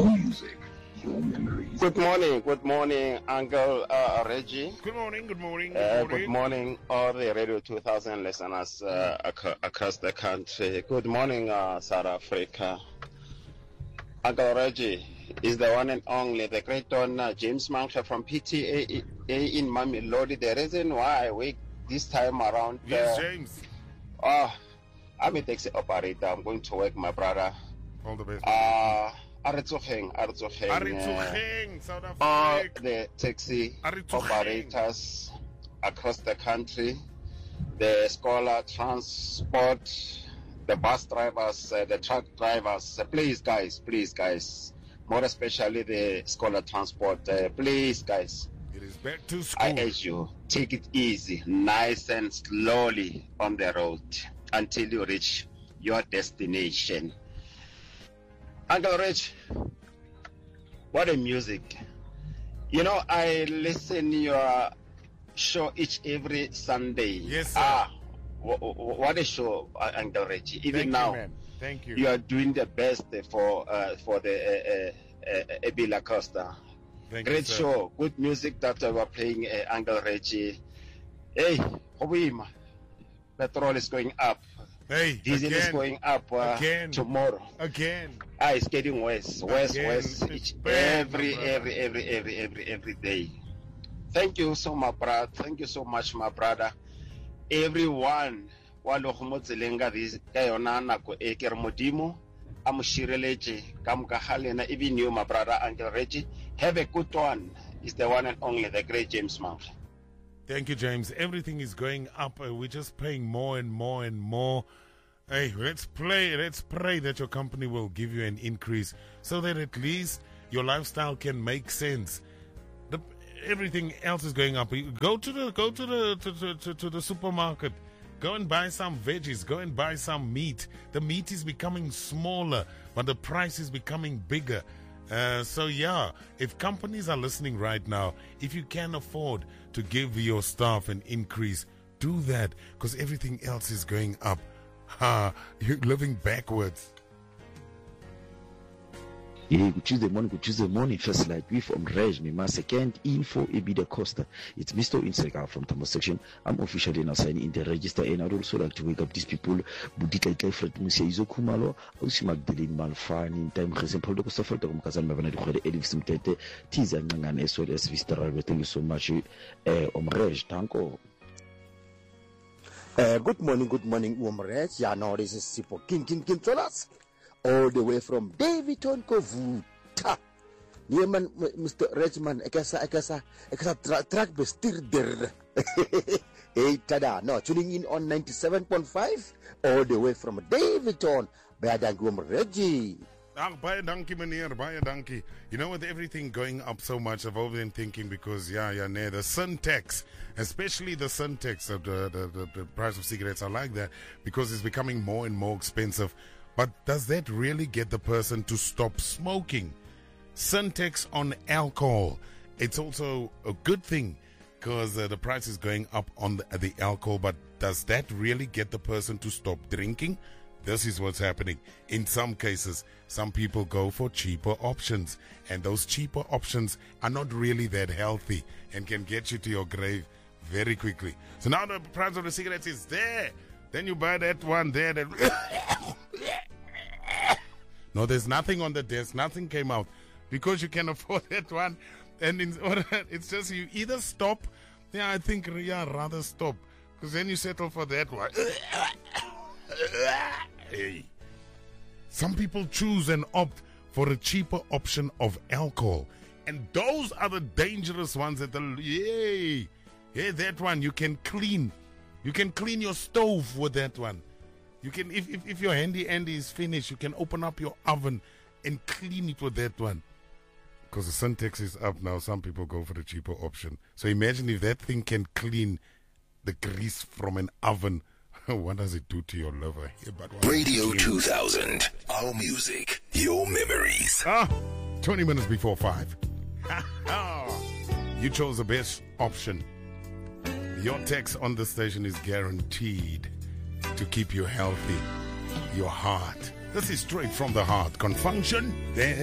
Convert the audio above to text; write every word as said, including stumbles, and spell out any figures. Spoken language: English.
Your music, your memories. Good morning, good morning, Uncle uh, Reggie. Good morning, good morning, good Uh, morning. good morning, all the Radio two thousand listeners uh, ac- across the country. Good morning, uh, South Africa. Uncle Reggie is the one and only, the great Don uh, James Mangsha from P T A in Mamelodi. The reason why I wake this time around. Uh, Yes, James. Uh, I'm a taxi operator. I'm going to work, my brother. All the best. Uh, Aritsocheng, Aritsocheng. Aritsocheng, South All Africa. the taxi Aritsocheng. operators across the country, the scholar transport, the bus drivers, uh, the truck drivers. Uh, please, guys, please, guys. More especially the scholar transport. Uh, please, guys. It is back to school. I urge you, take it easy, nice and slowly on the road until you reach your destination. Uncle Rich, what a music. You know, I listen your show each every Sunday. Yes, sir. Ah, w- w- what a show, uh, Uncle Rich. Even Thank now, you, man. Thank you. you are doing the best for uh, for the uh, uh, uh, Ebila Costa. Thank Great you, sir. show, good music that uh, we're playing, uh, Uncle Reggie. Hey, Hobima, petrol is going up. Hey, Diesel again, is going up uh, Again. tomorrow. again. Ah, it's getting worse, worse, Again. worse. It's Each, bad, every, my every, every, every, every, every day. Thank you so much, brother. Thank you so much, my brother. Everyone, walo khumotselenga this kayona nako e ke re modimo a mo shireletse ka moka ga lena, even you, my brother Uncle Reggie. Have a good one. It's the one and only, the great James Mount. Thank you, James. Everything is going up. Uh, we're just paying more and more and more. Hey, let's play. Let's pray that your company will give you an increase so that at least your lifestyle can make sense. The, everything else is going up. You Go to the go to the to, to, to, to the supermarket. Go and buy some veggies. Go and buy some meat. The meat is becoming smaller, but the price is becoming bigger. Uh, so yeah, if companies are listening right now, if you can afford to give your staff an increase, do that, because everything else is going up. Ha, you're living backwards. Yeah, good Tuesday morning, good Tuesday morning. First light with from Reg, my second info Ebida Costa. It's Mister Insega from Tambo section. I'm officially now signing in the register, and I'd also like to wake up these people. Budita Fred Musia Izokumalo, Osi Magdalene Malfani, in time Resin Paul Christopher, the Mukazan Mavana, Edif Simtete, Tiza Nangan, as well as Vista. Thank you so much, uh, Om Reg, Tanko. Uh, good morning, good morning, Umret. Yeah, no, this is Sipo King King King Tolas, all the way from Davidton Kovuta. Nieman, Mister Regman, Ekasa, Ekasa, Ekasa tra- track bestirder. Hey, tada, no, tuning in on ninety-seven point five, all the way from Davidton. Bayadang Reggie. Ah, baie dankie, meneer, baie dankie. You know, with everything going up so much, I've always been thinking because, yeah, yeah, nee, the sun tax, especially the sun tax of the, the, the, the price of cigarettes, I like that because it's becoming more and more expensive. But does that really get the person to stop smoking? Sun tax on alcohol, it's also a good thing because uh, the price is going up on the, the alcohol, but does that really get the person to stop drinking? This is what's happening. In some cases, some people go for cheaper options, and those cheaper options are not really that healthy and can get you to your grave very quickly. So now the price of the cigarettes is there. Then you buy that one there. That no, there's nothing on the desk. Nothing came out because you can afford that one. And in order, it's just you either stop. Yeah, I think yeah, rather stop because then you settle for that one. Hey. Some people choose and opt for a cheaper option of alcohol, and those are the dangerous ones. That the yay, yeah, that one you can clean, you can clean your stove with that one. You can, if if, if your handy Andy is finished, you can open up your oven and clean it with that one. Because the sun tax is up now, some people go for the cheaper option. So imagine if that thing can clean the grease from an oven. What does it do to your liver? Yeah, but Radio two thousand. Our music, your memories. Ah, twenty minutes before five. You chose the best option. Your text on the station is guaranteed to keep you healthy. Your heart. This is straight from the heart. Confunction? Then